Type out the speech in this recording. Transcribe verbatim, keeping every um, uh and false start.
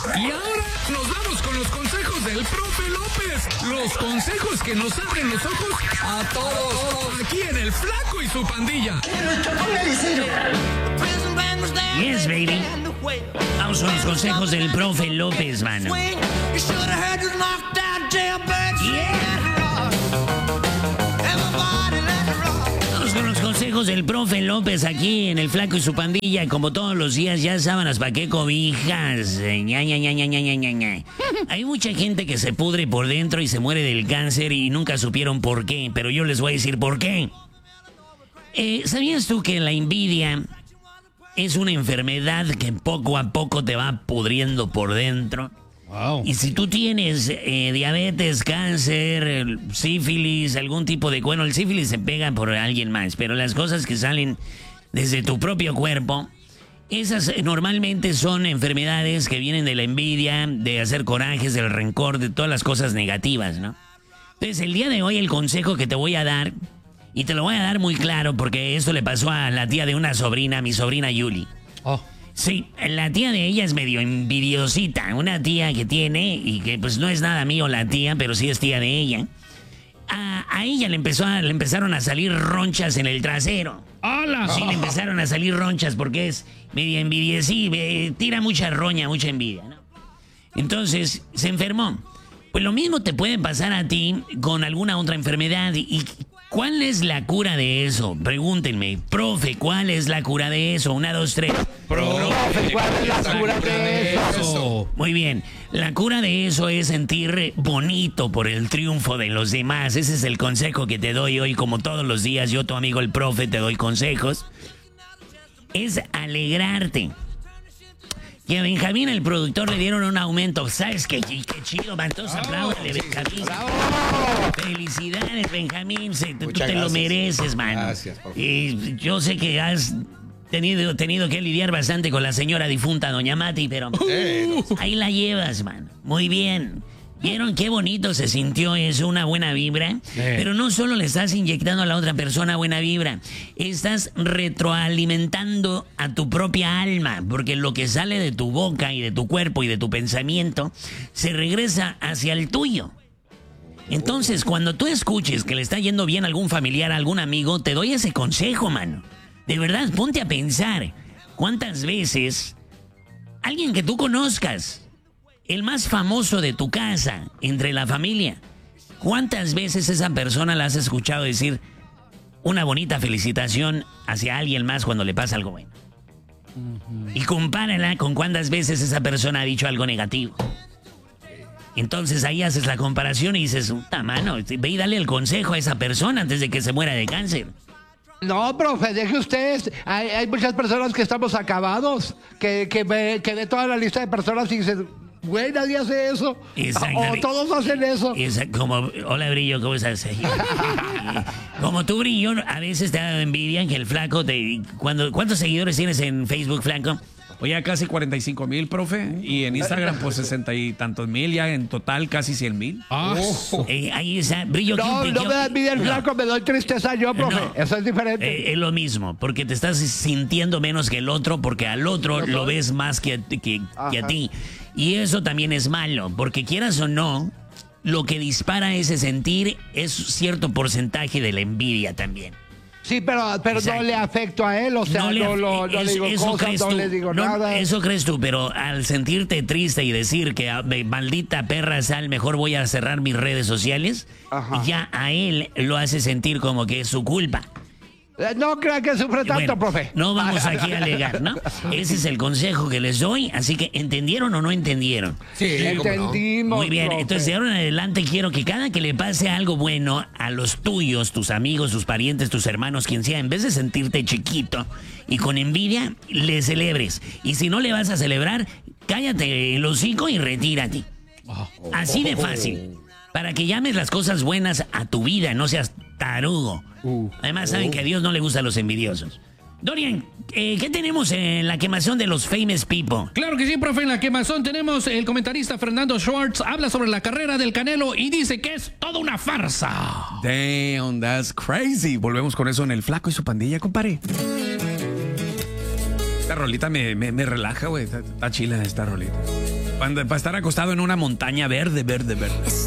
Y ahora nos vamos con los consejos del profe López. Los consejos que nos abren los ojos a todos. Aquí en El Flaco y su Pandilla. Yes, baby. Vamos con los consejos del profe López, mano. Vamos con los consejos del profe López aquí en El Flaco y su Pandilla. Como todos los días, ya sábanas, ¿pa' qué cobijas? Ña, ña, ña, ña, ña, ña, ña. Hay mucha gente que se pudre por dentro y se muere del cáncer y nunca supieron por qué, pero yo les voy a decir por qué. Eh, ¿Sabías tú que la envidia es una enfermedad que poco a poco te va pudriendo por dentro? Wow. Y si tú tienes eh, diabetes, cáncer, sífilis, algún tipo de... Bueno, el sífilis se pega por alguien más, pero las cosas que salen desde tu propio cuerpo, esas normalmente son enfermedades que vienen de la envidia, de hacer corajes, del rencor, de todas las cosas negativas, ¿no? Entonces, el día de hoy el consejo que te voy a dar, y te lo voy a dar muy claro porque esto le pasó a la tía de una sobrina, mi sobrina Yuli. Oh. Sí, la tía de ella es medio envidiosita, una tía que tiene, y que pues no es nada mío la tía, pero sí es tía de ella. A, a ella le, empezó a, le empezaron a salir ronchas en el trasero. ¡Hala! Sí, le empezaron a salir ronchas porque es medio envidia, sí, eh, tira mucha roña, mucha envidia, ¿no? Entonces, se enfermó. Pues lo mismo te puede pasar a ti con alguna otra enfermedad. ¿Y cuál es la cura de eso? Pregúntenme, profe, ¿cuál es la cura de eso? Una, dos, tres. Profe, ¿cuál es la cura de eso? Muy bien, la cura de eso es sentir bonito por el triunfo de los demás. Ese es el consejo que te doy hoy, como todos los días. Yo, tu amigo el profe, te doy consejos. Es alegrarte. Y a Benjamín, el productor, le dieron un aumento. ¿Sabes qué? Qué chido, man. Todos apláudale, Benjamín. ¡Bravo! Felicidades, Benjamín. Se, tú te lo mereces, man. Gracias, por favor. Y yo sé que has tenido, tenido que lidiar bastante con la señora difunta, doña Mati, pero uh, ahí la llevas, man. Muy bien. ¿Vieron qué bonito se sintió? Es una buena vibra. Eh. Pero no solo le estás inyectando a la otra persona buena vibra, estás retroalimentando a tu propia alma, porque lo que sale de tu boca y de tu cuerpo y de tu pensamiento se regresa hacia el tuyo. Entonces, cuando tú escuches que le está yendo bien a algún familiar, a algún amigo, te doy ese consejo, mano. De verdad, ponte a pensar cuántas veces alguien que tú conozcas, el más famoso de tu casa, entre la familia, ¿cuántas veces esa persona la has escuchado decir una bonita felicitación hacia alguien más cuando le pasa algo bueno? Uh-huh. Y compárala con cuántas veces esa persona ha dicho algo negativo. Entonces ahí haces la comparación y dices, puta mano, ve y dale el consejo a esa persona antes de que se muera de cáncer. No, profe, deje usted. Hay, hay muchas personas que estamos acabados, que, que, ve, que ve toda la lista de personas y dicen... Güey, nadie hace eso. O todos hacen eso. Exacto. Como, hola, Brillo, ¿cómo estás? Como tú, Brillo, a veces te da envidia que el Flaco te... Cuando, ¿cuántos seguidores tienes en Facebook, Flaco? Oye, casi cuarenta y cinco mil, profe. Y en Instagram, pues sesenta y tantos mil. Ya en total, casi cien mil. Ah. Oh. Eh, ahí está. Brillo, no, ¿qué, no qué, me da envidia el no. Flaco, me doy tristeza yo, profe. No. Eso es diferente. Eh, es lo mismo, porque te estás sintiendo menos que el otro, porque al otro ¿No lo ves más que, que, que a ti. Y eso también es malo, porque quieras o no, lo que dispara ese sentir es cierto porcentaje de la envidia también. Sí, pero, pero no le afecto a él, o sea, no, le, no, no, no es, le digo eso cosas, no le digo no, nada. Eso crees tú, pero al sentirte triste y decir que maldita perra sal, mejor voy a cerrar mis redes sociales, Ajá. ya a él lo hace sentir como que es su culpa. No crean que sufre tanto, bueno, profe. No vamos aquí a alegar, ¿no? Ese es el consejo que les doy, así que ¿entendieron o no entendieron? Sí, entendimos. Muy bien, profe. Entonces de ahora en adelante quiero que cada que le pase algo bueno a los tuyos, tus amigos, tus parientes, tus hermanos, quien sea, en vez de sentirte chiquito y con envidia, le celebres. Y si no le vas a celebrar, cállate el hocico y retírate. Así de fácil. Para que llames las cosas buenas a tu vida, no seas tarugo. Uh, Además, saben uh. que a Dios no le gustan los envidiosos. Dorian, eh, ¿qué tenemos en la quemazón de los famous people? Claro que sí, profe. En la quemazón tenemos el comentarista Fernando Schwartz. Habla sobre la carrera del Canelo y dice que es toda una farsa. Damn, that's crazy. Volvemos con eso en El Flaco y su Pandilla, compadre. Esta rolita me, me, me relaja, güey. Está, está chila esta rolita. para estar acostado en una montaña verde, verde, verde.